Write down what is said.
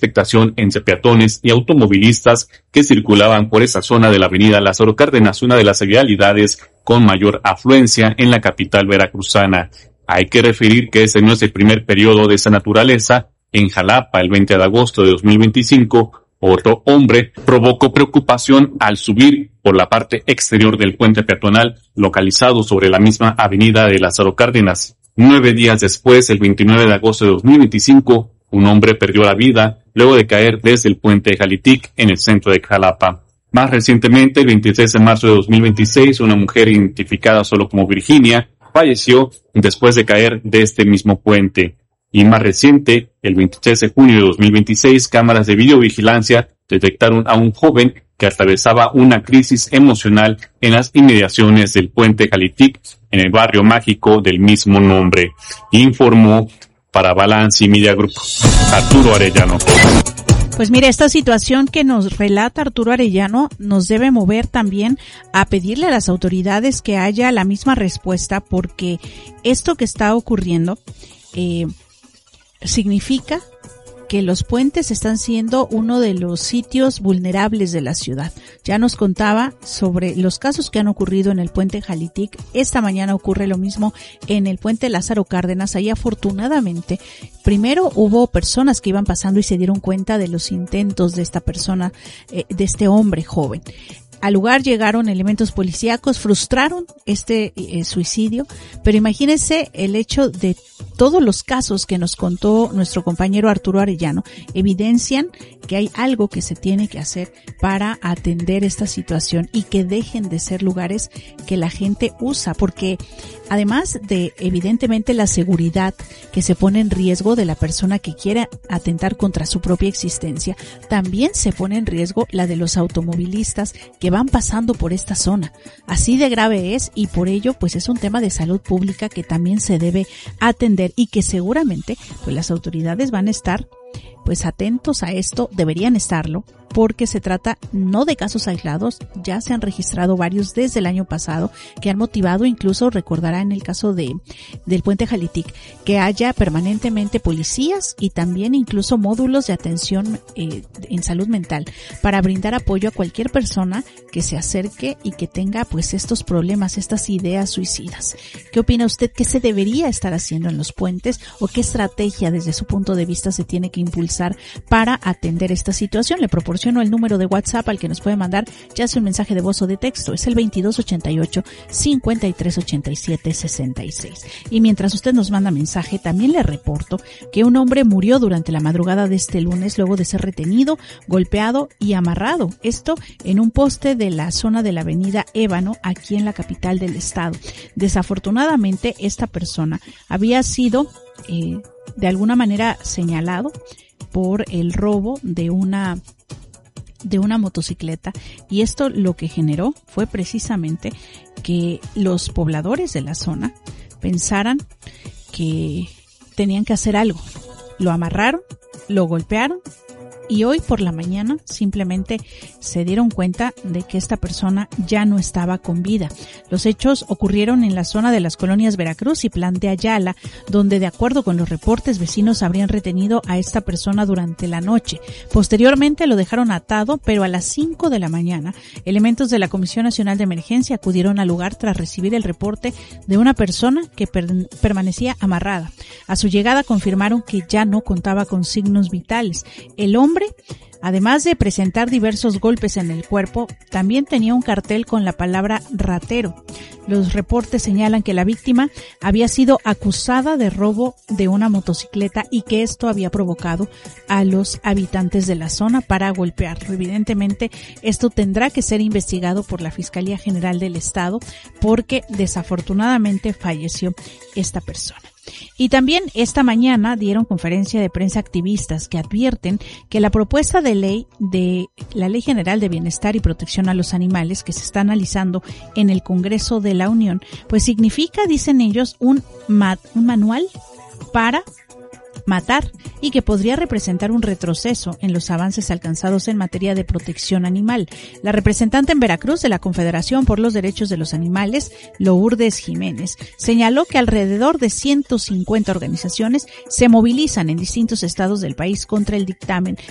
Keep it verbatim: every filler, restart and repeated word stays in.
expectación entre peatones y automovilistas que circulaban por esa zona de la avenida Lázaro Cárdenas, una de las vialidades con mayor afluencia en la capital veracruzana. Hay que referir que este no es el primer periodo de esa naturaleza. En Jalapa, el veinte de agosto de dos mil veinticinco, otro hombre provocó preocupación al subir por la parte exterior del puente peatonal localizado sobre la misma avenida de Lázaro Cárdenas. Nueve días después, el veintinueve de agosto de dos mil veinticinco, un hombre perdió la vida luego de caer desde el puente Jalitic en el centro de Jalapa. Más recientemente, el veintitrés de marzo de dos mil veintiséis, una mujer identificada solo como Virginia falleció después de caer de este mismo puente. Y más reciente, el veintitrés de junio de dos mil veintiséis, cámaras de videovigilancia detectaron a un joven que atravesaba una crisis emocional en las inmediaciones del puente Jalitic, en el barrio mágico del mismo nombre. Informó para Balance y Media Group, Arturo Arellano. Pues mire, esta situación que nos relata Arturo Arellano nos debe mover también a pedirle a las autoridades que haya la misma respuesta, porque esto que está ocurriendo eh, significa que los puentes están siendo uno de los sitios vulnerables de la ciudad. Ya nos contaba sobre los casos que han ocurrido en el puente Jalitic. Esta mañana ocurre lo mismo en el puente Lázaro Cárdenas. Ahí afortunadamente, primero hubo personas que iban pasando y se dieron cuenta de los intentos de esta persona, eh, de este hombre joven. Al lugar llegaron elementos policíacos, frustraron este eh, suicidio, pero imagínense el hecho de todos los casos que nos contó nuestro compañero Arturo Arellano, evidencian que hay algo que se tiene que hacer para atender esta situación y que dejen de ser lugares que la gente usa, porque además de evidentemente la seguridad que se pone en riesgo de la persona que quiere atentar contra su propia existencia, también se pone en riesgo la de los automovilistas que van pasando por esta zona. Así de grave es, y por ello pues es un tema de salud pública que también se debe atender y que seguramente pues las autoridades van a estar pues atentos a esto, deberían estarlo, porque se trata no de casos aislados, ya se han registrado varios desde el año pasado que han motivado, incluso recordará en el caso de del puente Jalitic, que haya permanentemente policías y también incluso módulos de atención eh, en salud mental para brindar apoyo a cualquier persona que se acerque y que tenga pues estos problemas, estas ideas suicidas. ¿Qué opina usted? ¿Qué se debería estar haciendo en los puentes o qué estrategia desde su punto de vista se tiene que impulsar para atender esta situación? Le proporciono el número de WhatsApp al que nos puede mandar ya sea un mensaje de voz o de texto. Es el veintidós ochenta y ocho, cincuenta y tres ochenta y siete, sesenta y seis. Y mientras usted nos manda mensaje, también le reporto que un hombre murió durante la madrugada de este lunes luego de ser retenido, golpeado y amarrado. Esto en un poste de la zona de la avenida Ébano, aquí en la capital del estado. Desafortunadamente, esta persona había sido eh, de alguna manera señalado por el robo de una de una motocicleta, y esto lo que generó fue precisamente que los pobladores de la zona pensaran que tenían que hacer algo. Lo amarraron, lo golpearon y hoy por la mañana simplemente se dieron cuenta de que esta persona ya no estaba con vida. Los hechos ocurrieron en la zona de las colonias Veracruz y Plan de Ayala, donde de acuerdo con los reportes vecinos habrían retenido a esta persona durante la noche. Posteriormente lo dejaron atado, pero a las cinco de la mañana elementos de la Comisión Nacional de Emergencia acudieron al lugar tras recibir el reporte de una persona que per- permanecía amarrada. A su llegada confirmaron que ya no contaba con signos vitales. El hombre, además de presentar diversos golpes en el cuerpo, también tenía un cartel con la palabra ratero. Los reportes señalan que la víctima había sido acusada de robo de una motocicleta y que esto había provocado a los habitantes de la zona para golpearlo. Evidentemente, esto tendrá que ser investigado por la Fiscalía General del Estado porque desafortunadamente falleció esta persona. Y también esta mañana dieron conferencia de prensa activistas que advierten que la propuesta de ley de la Ley General de Bienestar y Protección a los Animales que se está analizando en el Congreso de la Unión, pues significa, dicen ellos, un, ma- un manual para matar y que podría representar un retroceso en los avances alcanzados en materia de protección animal. La representante en Veracruz de la Confederación por los Derechos de los Animales, Lourdes Jiménez, señaló que alrededor de ciento cincuenta organizaciones se movilizan en distintos estados del país contra el dictamen